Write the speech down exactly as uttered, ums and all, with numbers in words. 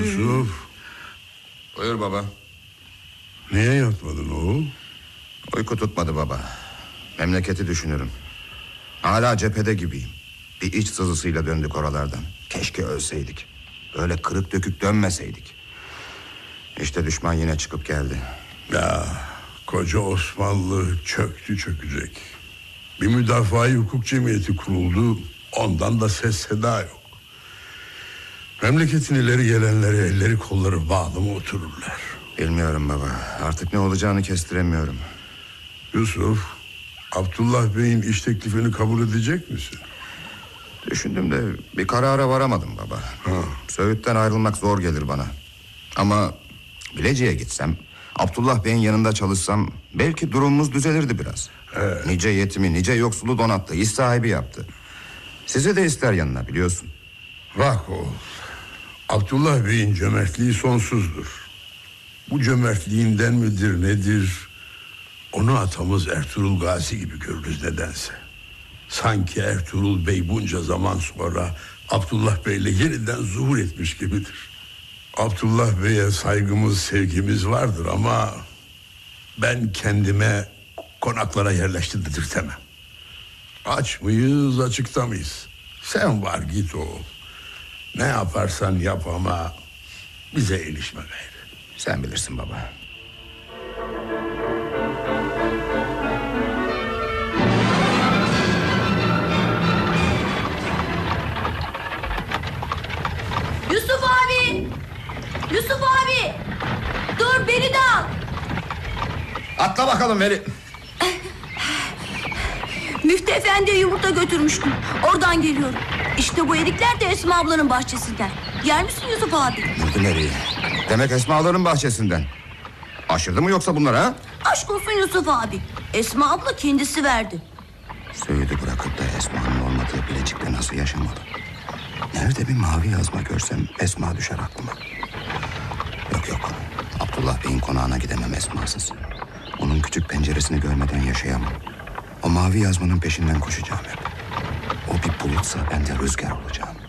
Yusuf. Buyur baba. Niye yatmadın oğul? Uyku tutmadı baba. Memleketi düşünürüm. Hala cephede gibiyim. Bir iç sızısıyla döndük oralardan. Keşke ölseydik. Böyle kırık dökük dönmeseydik. İşte düşman yine çıkıp geldi. Ya koca Osmanlı çöktü çökecek. Bir müdafaa-i hukuk cemiyeti kuruldu. Ondan da ses seda yok. Memleketin ileri gelenleri elleri kolları bağlı mı otururlar? Bilmiyorum baba. Artık ne olacağını kestiremiyorum. Yusuf, Abdullah Bey'in iş teklifini kabul edecek misin? Düşündüm de bir karara varamadım baba. Ha. Söğüt'ten ayrılmak zor gelir bana. Ama Bilecik'e gitsem, Abdullah Bey'in yanında çalışsam belki durumumuz düzelirdi biraz. Evet. Nice yetimi, nice yoksulu donattı, iş sahibi yaptı. Sizi de ister yanına, biliyorsun. Bak oğul, Abdullah Bey'in cömertliği sonsuzdur. Bu cömertliğinden midir nedir? Onu atamız Ertuğrul Gazi gibi görürüz nedense. Sanki Ertuğrul Bey bunca zaman sonra Abdullah Bey'le yeniden zuhur etmiş gibidir. Abdullah Bey'e saygımız, sevgimiz vardır ama ben kendime konaklara yerleşti dedirtemem. Aç mıyız, açıkta mıyız? Sen var git oğul. Ne yaparsan yap ama bize ilişme gayrı. Sen bilirsin baba. Yusuf abi! Yusuf abi! Dur beni de al! Atla bakalım Veli. Müftü Efendi'ye yumurta götürmüştüm. Oradan geliyorum. İşte bu erikler de Esma ablanın bahçesinden. Yer misin Yusuf abi? Mürdü nereye? Demek Esma'ların bahçesinden. Aşırdı mı yoksa bunlar ha? Aşk olsun Yusuf abi. Esma abla kendisi verdi. Söğüt'ü bırakıp da Esma'nın olmadığı Bilecik'te nasıl yaşamadı? Nerede bir mavi yazma görsem Esma düşer aklıma. Yok yok. Abdullah Bey'in konağına gidemem Esma'sız. Onun küçük penceresini görmeden yaşayamam. O mavi yazmanın peşinden koşacağım hep. O bir bulutsa ben de rüzgar olacağım.